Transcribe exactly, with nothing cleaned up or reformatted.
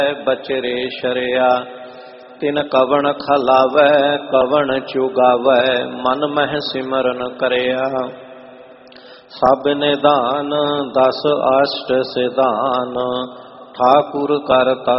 बचरे शरिया तिन कवण खलावै कवण चुगावै मन मह सिमरन करया सब निदान दस अष्ट सिधान ठाकुर करता